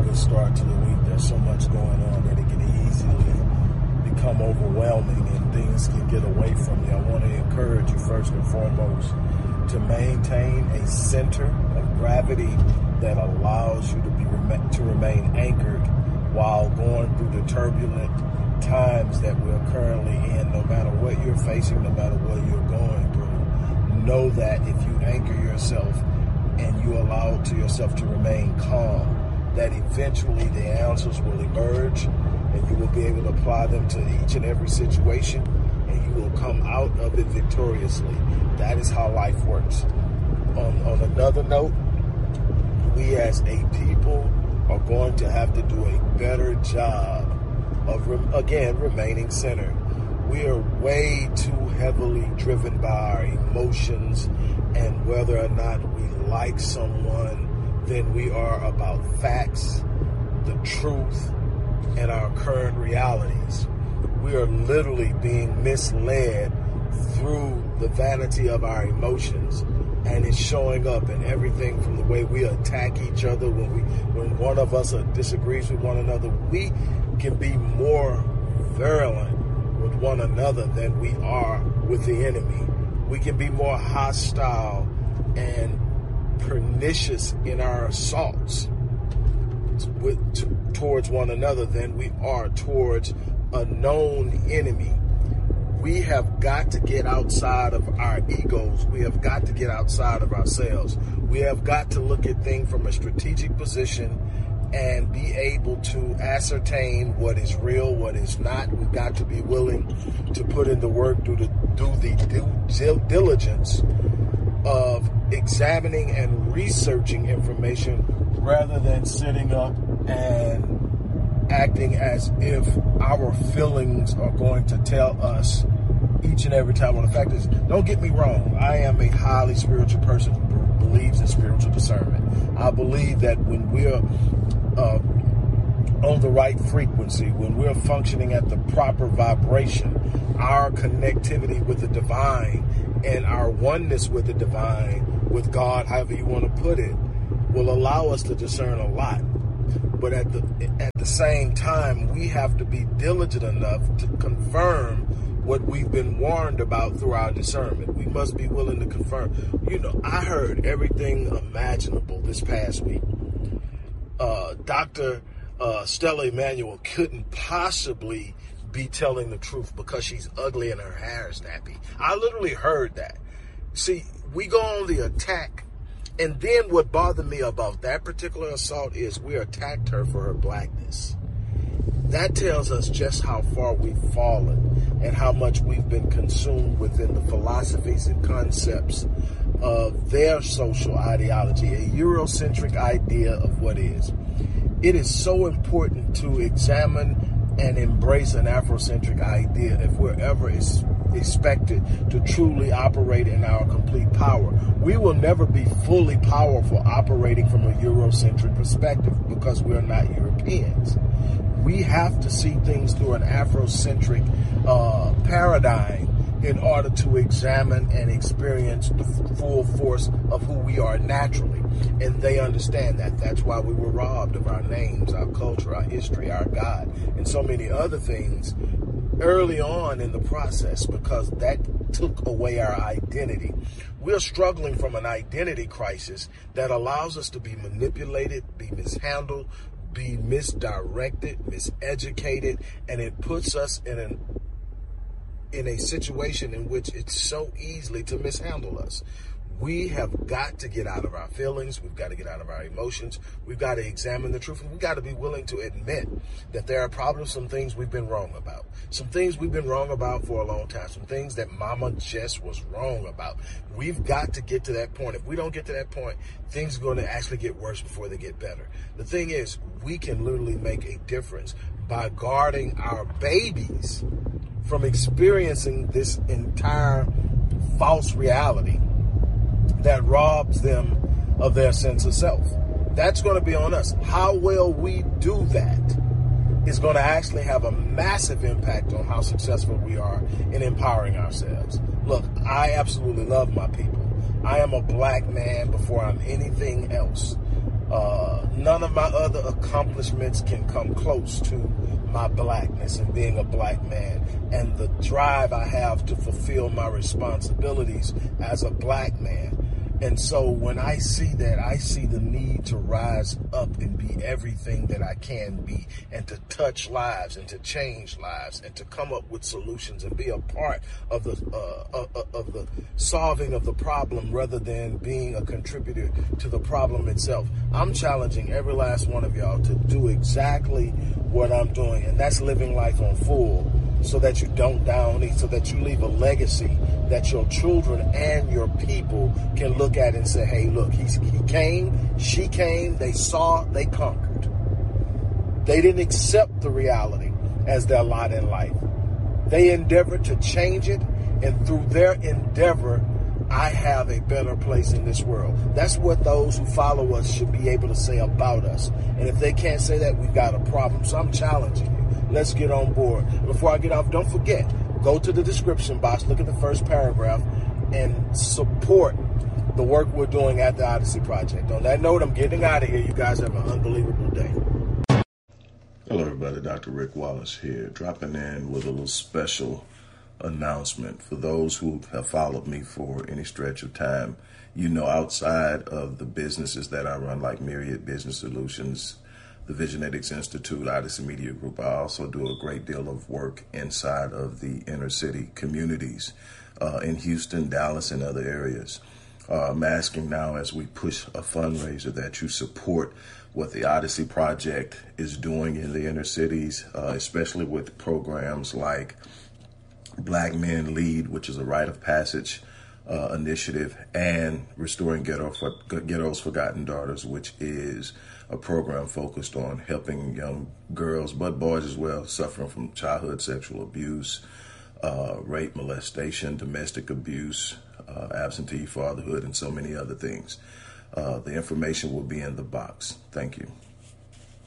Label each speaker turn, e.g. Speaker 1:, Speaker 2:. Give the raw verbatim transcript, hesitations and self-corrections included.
Speaker 1: good start to the week. There's so much going on that it can easily become overwhelming and things can get away from you. I want to encourage you first and foremost to maintain a center of gravity that allows you to be to remain anchored while going through the turbulent times that we're currently in. No matter what you're facing, no matter what you're going through, know that if you anchor yourself and you allow to yourself to remain calm, that eventually the answers will emerge and you will be able to apply them to each and every situation, and you will come out of it victoriously. That is how life works. On, on another note, we as a people are going to have to do a better job of, again, remaining centered. We are way too heavily driven by our emotions and whether or not we like someone than we are about facts, the truth, and our current realities. We are literally being misled through the vanity of our emotions, and it's showing up in everything from the way we attack each other when we, when one of us disagrees with one another. We can be more virulent with one another than we are with the enemy. We can be more hostile and pernicious in our assaults with, t- towards one another than we are towards a known enemy. We have got to get outside of our egos. We have got to get outside of ourselves. We have got to look at things from a strategic position and be able to ascertain what is real, what is not. We've got to be willing to put in the work, do the, do the due diligence of examining and researching information rather than sitting up and acting as if our feelings are going to tell us each and every time. Well, the fact is, don't get me wrong, I am a highly spiritual person who believes in spiritual discernment. I believe that when we're uh, on the right frequency, when we're functioning at the proper vibration, our connectivity with the divine and our oneness with the divine, with God, however you want to put it, will allow us to discern a lot. But at the at the same time, we have to be diligent enough to confirm what we've been warned about through our discernment. We must be willing to confirm. You know, I heard everything imaginable this past week. Uh, Doctor Uh, Stella Emanuel couldn't possibly be telling the truth because she's ugly and her hair is nappy. I literally heard that. See, we go on the attack. And then what bothered me about that particular assault is we attacked her for her blackness. That tells us just how far we've fallen and how much we've been consumed within the philosophies and concepts of their social ideology, a Eurocentric idea of what is. It is so important to examine and embrace an Afrocentric idea if we're ever is expected to truly operate in our complete power. We will never be fully powerful operating from a Eurocentric perspective because we're not Europeans. We have to see things through an Afrocentric uh, paradigm in order to examine and experience the full force of who we are naturally. And they understand that. That's why we were robbed of our names, our culture, our history, our God, and so many other things early on in the process, because that took away our identity. We're struggling from an identity crisis that allows us to be manipulated, be mishandled, be misdirected, miseducated, and it puts us in an in a situation in which it's so easily to mishandle us. We have got to get out of our feelings. We've got to get out of our emotions. We've got to examine the truth. And we've got to be willing to admit that there are probably some things we've been wrong about. Some things we've been wrong about for a long time. Some things that Mama Jess was wrong about. We've got to get to that point. If we don't get to that point, things are going to actually get worse before they get better. The thing is, we can literally make a difference by guarding our babies from experiencing this entire false reality that robs them of their sense of self. That's going to be on us. How well we do that is going to actually have a massive impact on how successful we are in empowering ourselves. Look, I absolutely love my people. I am a black man before I'm anything else. Uh, none of my other accomplishments can come close to my blackness and being a black man and the drive I have to fulfill my responsibilities as a black man. And so when I see that, I see the need to rise up and be everything that I can be, and to touch lives and to change lives and to come up with solutions and be a part of the uh, of, of the solving of the problem rather than being a contributor to the problem itself. I'm challenging every last one of y'all to do exactly what I'm doing, and that's living life on full, so that you don't down, so that you leave a legacy that your children and your people can look at and say, hey, look, he's, he came, she came, they saw, they conquered. They didn't accept the reality as their lot in life. They endeavored to change it, and through their endeavor, I have a better place in this world. That's what those who follow us should be able to say about us. And if they can't say that, we've got a problem. So I'm challenging you. Let's get on board. Before I get off, don't forget, go to the description box, look at the first paragraph, and support the work we're doing at the Odyssey Project. On that note, I'm getting out of here. You guys have an unbelievable day.
Speaker 2: Hello, everybody. Doctor Rick Wallace here, dropping in with a little special announcement. For those who have followed me for any stretch of time, you know, outside of the businesses that I run, like Myriad Business Solutions, the Visionetics Institute, Odyssey Media Group, I also do a great deal of work inside of the inner city communities uh, in Houston, Dallas, and other areas. Uh, I'm asking now, as we push a fundraiser, that you support what the Odyssey Project is doing in the inner cities, uh, especially with programs like Black Men Lead, which is a rite of passage uh, initiative, and Restoring Ghetto for, Ghetto's Forgotten Daughters, which is a program focused on helping young girls, but boys as well, suffering from childhood sexual abuse, uh, rape, molestation, domestic abuse, uh, absentee fatherhood, and so many other things. Uh, the information will be in the box. Thank you.